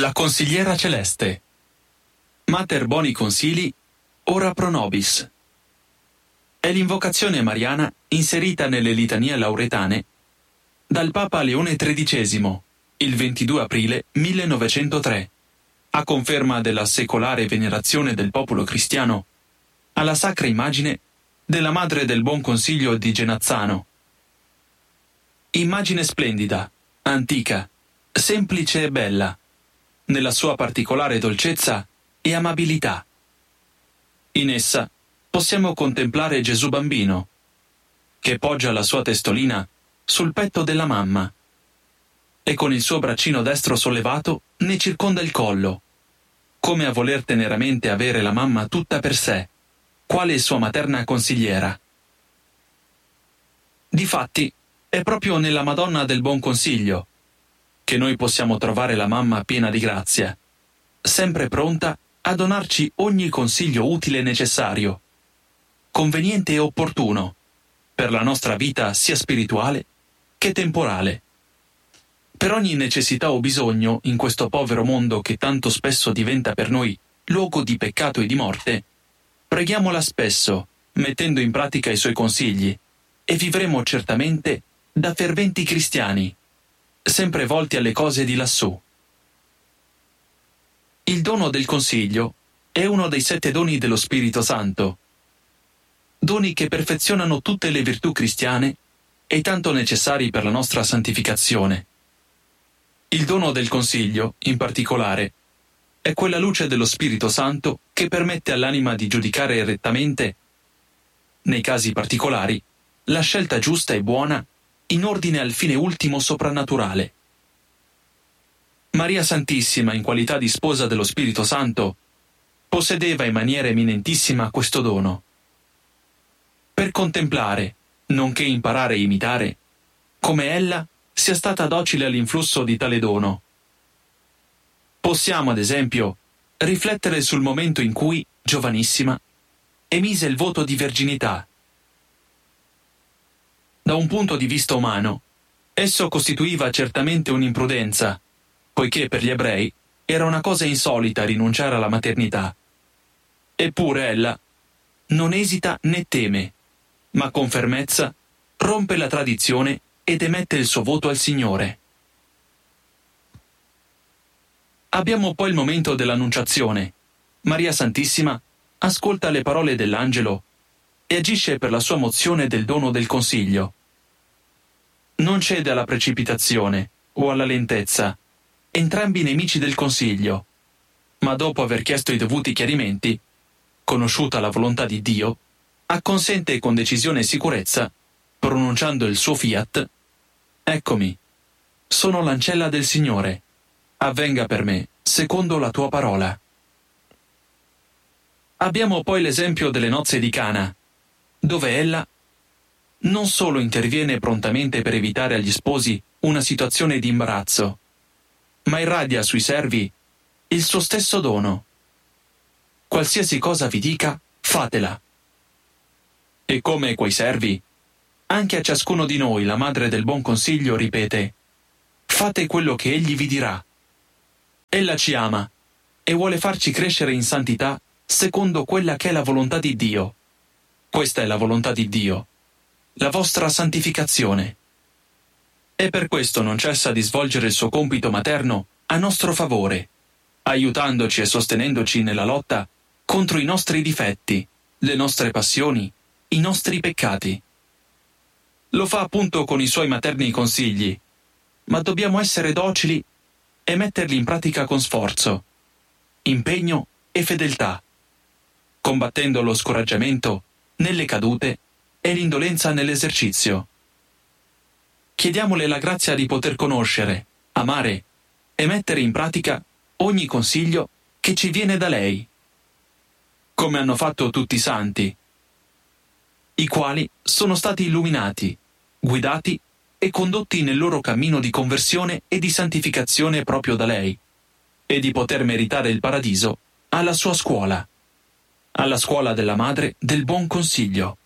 La consigliera celeste. Mater boni consili, ora pro nobis. È l'invocazione mariana inserita nelle litanie lauretane dal Papa Leone XIII, il 22 aprile 1903, a conferma della secolare venerazione del popolo cristiano alla sacra immagine della Madre del Buon Consiglio di Genazzano. Immagine splendida, antica, semplice e bella, nella sua particolare dolcezza e amabilità. In essa possiamo contemplare Gesù bambino, che poggia la sua testolina sul petto della mamma e con il suo braccino destro sollevato ne circonda il collo, come a voler teneramente avere la mamma tutta per sé, quale sua materna consigliera. Difatti, è proprio nella Madonna del Buon Consiglio che noi possiamo trovare la mamma piena di grazia, sempre pronta a donarci ogni consiglio utile e necessario, conveniente e opportuno, per la nostra vita sia spirituale che temporale. Per ogni necessità o bisogno in questo povero mondo che tanto spesso diventa per noi luogo di peccato e di morte, preghiamola spesso, mettendo in pratica i suoi consigli, e vivremo certamente da ferventi cristiani, sempre volti alle cose di lassù. Il dono del consiglio è uno dei 7 doni dello Spirito Santo, doni che perfezionano tutte le virtù cristiane e tanto necessari per la nostra santificazione. Il dono del consiglio, in particolare, è quella luce dello Spirito Santo che permette all'anima di giudicare rettamente, nei casi particolari, la scelta giusta e buona in ordine al fine ultimo soprannaturale. Maria Santissima, in qualità di sposa dello Spirito Santo, possedeva in maniera eminentissima questo dono. Per contemplare, nonché imparare e imitare, come ella sia stata docile all'influsso di tale dono. Possiamo, ad esempio, riflettere sul momento in cui, giovanissima, emise il voto di verginità. Da un punto di vista umano, esso costituiva certamente un'imprudenza, poiché per gli ebrei era una cosa insolita rinunciare alla maternità. Eppure ella non esita né teme, ma con fermezza rompe la tradizione ed emette il suo voto al Signore. Abbiamo poi il momento dell'Annunciazione. Maria Santissima ascolta le parole dell'angelo e agisce per la sua mozione del dono del consiglio. Non cede alla precipitazione o alla lentezza, entrambi nemici del consiglio, ma dopo aver chiesto i dovuti chiarimenti, conosciuta la volontà di Dio, acconsente con decisione e sicurezza, pronunciando il suo fiat: «Eccomi, sono l'ancella del Signore, avvenga per me secondo la tua parola». Abbiamo poi l'esempio delle nozze di Cana, dove ella non solo interviene prontamente per evitare agli sposi una situazione di imbarazzo, ma irradia sui servi il suo stesso dono. Qualsiasi cosa vi dica, fatela. E come quei servi, anche a ciascuno di noi la Madre del Buon Consiglio ripete: fate quello che Egli vi dirà. Ella ci ama e vuole farci crescere in santità secondo quella che è la volontà di Dio. Questa è la volontà di Dio, la vostra santificazione. E per questo non cessa di svolgere il suo compito materno a nostro favore, aiutandoci e sostenendoci nella lotta contro i nostri difetti, le nostre passioni, i nostri peccati. Lo fa appunto con i suoi materni consigli, ma dobbiamo essere docili e metterli in pratica con sforzo, impegno e fedeltà, combattendo lo scoraggiamento nelle cadute e l'indolenza nell'esercizio. Chiediamole la grazia di poter conoscere, amare e mettere in pratica ogni consiglio che ci viene da lei, come hanno fatto tutti i santi, i quali sono stati illuminati, guidati e condotti nel loro cammino di conversione e di santificazione proprio da lei, e di poter meritare il paradiso alla sua scuola, alla scuola della Madre del Buon Consiglio.